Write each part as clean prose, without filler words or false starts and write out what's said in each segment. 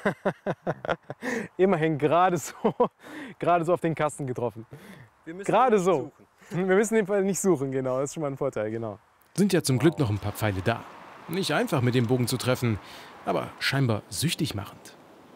Immerhin gerade so auf den Kasten getroffen. Gerade so. Wir müssen den Fall nicht suchen, genau. Das ist schon mal ein Vorteil, genau. Sind ja zum Glück noch ein paar Pfeile da. Nicht einfach mit dem Bogen zu treffen, aber scheinbar süchtig machend.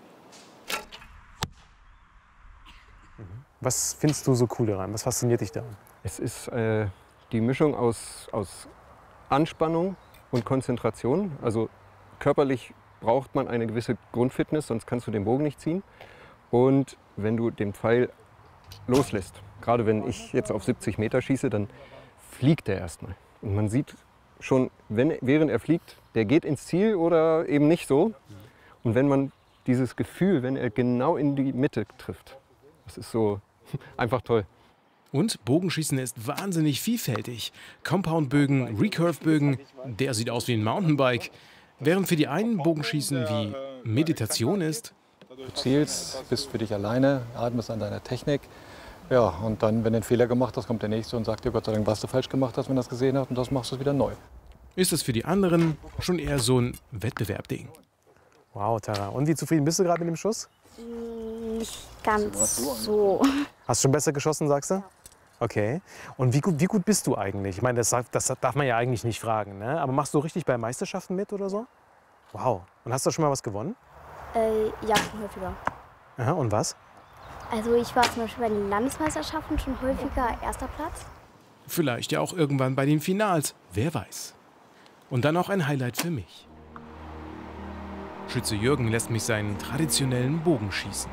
Was findest du so cool daran? Was fasziniert dich daran? Es ist die Mischung aus Anspannung und Konzentration. Also körperlich braucht man eine gewisse Grundfitness, sonst kannst du den Bogen nicht ziehen. Und wenn du den Pfeil loslässt, gerade wenn ich jetzt auf 70 Meter schieße, dann fliegt der erstmal. Und man sieht schon, während er fliegt, der geht ins Ziel oder eben nicht so. Und wenn man dieses Gefühl, wenn er genau in die Mitte trifft, das ist so einfach toll. Und Bogenschießen ist wahnsinnig vielfältig. Compoundbögen, Recurve-Bögen, der sieht aus wie ein Mountainbike. Während für die einen Bogenschießen wie Meditation ist. Du zielst, bist für dich alleine, atmest an deiner Technik. Ja, und dann, wenn du einen Fehler gemacht hast, kommt der Nächste und sagt dir Gott sei Dank, was du falsch gemacht hast, wenn er das gesehen hat. Und das machst du wieder neu. Ist es für die anderen schon eher so ein Wettbewerbding. Wow, Tara. Und wie zufrieden bist du gerade mit dem Schuss? Nicht ganz so. Hast du schon besser geschossen, sagst du? Okay. Und wie gut bist du eigentlich? Ich meine, das darf man ja eigentlich nicht fragen, ne? Aber machst du richtig bei Meisterschaften mit oder so? Wow. Und hast du schon mal was gewonnen? Ja, schon häufiger. Aha, und was? Also ich war zum Beispiel bei den Landesmeisterschaften schon häufiger erster Platz. Vielleicht ja auch irgendwann bei den Finals. Wer weiß. Und dann auch ein Highlight für mich. Schütze Jürgen lässt mich seinen traditionellen Bogen schießen.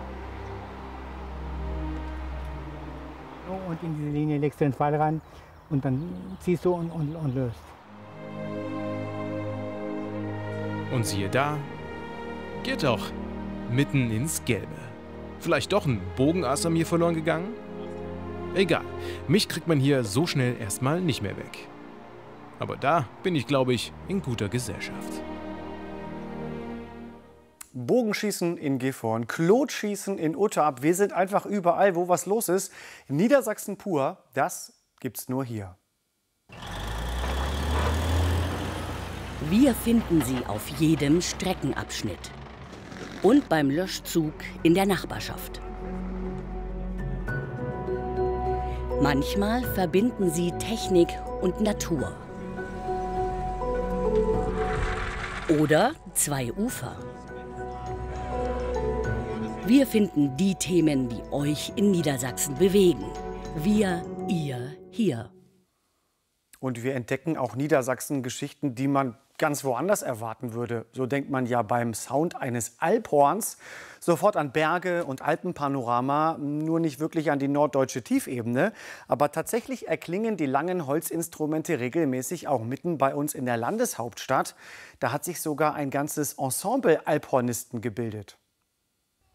Und in diese Linie legst du den Pfeil rein und dann ziehst du und löst. Und siehe da, geht doch mitten ins Gelbe. Vielleicht doch ein Bogenass an mir verloren gegangen? Egal, mich kriegt man hier so schnell erstmal nicht mehr weg. Aber da bin ich, glaube ich, in guter Gesellschaft. Bogenschießen in Gifhorn, Klotschießen in Uttarp. Wir sind einfach überall, wo was los ist. Niedersachsen pur, das gibt's nur hier. Wir finden sie auf jedem Streckenabschnitt und beim Löschzug in der Nachbarschaft. Manchmal verbinden sie Technik und Natur. Oder zwei Ufer. Wir finden die Themen, die euch in Niedersachsen bewegen. Wir, ihr, hier. Und wir entdecken auch Niedersachsen-Geschichten, die man ganz woanders erwarten würde. So denkt man ja beim Sound eines Alphorns sofort an Berge und Alpenpanorama, nur nicht wirklich an die norddeutsche Tiefebene. Aber tatsächlich erklingen die langen Holzinstrumente regelmäßig auch mitten bei uns in der Landeshauptstadt. Da hat sich sogar ein ganzes Ensemble Alphornisten gebildet.